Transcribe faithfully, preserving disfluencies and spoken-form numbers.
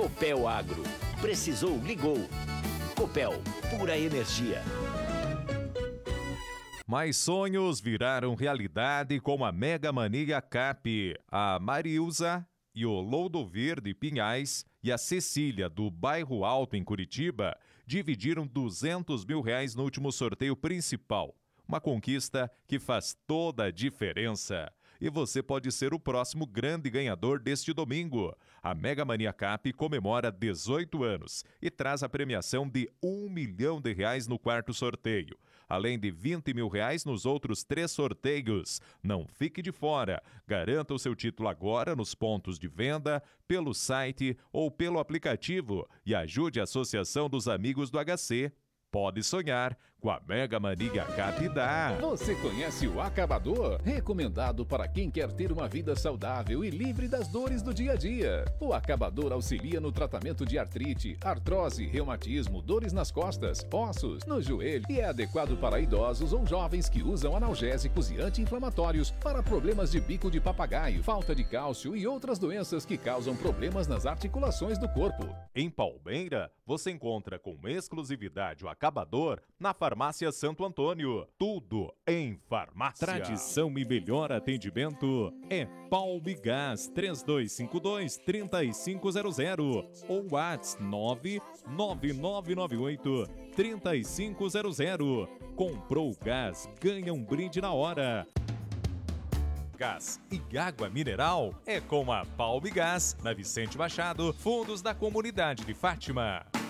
Copel Agro. Precisou, ligou. Copel, pura energia. Mais sonhos viraram realidade com a Mega Mania Cap. A Marilza e o Loudovir de Pinhais e a Cecília do Bairro Alto em Curitiba dividiram duzentos mil reais no último sorteio principal. Uma conquista que faz toda a diferença. E você pode ser o próximo grande ganhador deste domingo. A Mega Mania Cap comemora dezoito anos e traz a premiação de um milhão de reais no quarto sorteio, além de vinte mil reais nos outros três sorteios. Não fique de fora. Garanta o seu título agora nos pontos de venda, pelo site ou pelo aplicativo e ajude a Associação dos Amigos do H C. Pode sonhar com a Mega Mania Cap dá. Você conhece o Acabador? Recomendado para quem quer ter uma vida saudável e livre das dores do dia a dia. O Acabador auxilia no tratamento de artrite, artrose, reumatismo, dores nas costas, ossos, no joelho e é adequado para idosos ou jovens que usam analgésicos e anti-inflamatórios para problemas de bico de papagaio, falta de cálcio e outras doenças que causam problemas nas articulações do corpo. Em Palmeira, você encontra com exclusividade o Acabador na Farmácia Santo Antônio. Tudo em farmácia. Tradição e melhor atendimento é Palmigás três dois cinco dois, três cinco zero zero ou WhatsApp nove nove nove nove oito, três cinco zero zero. Comprou gás, ganha um brinde na hora. Gás e água mineral é com a Palmigás, na Vicente Machado, fundos da Comunidade de Fátima.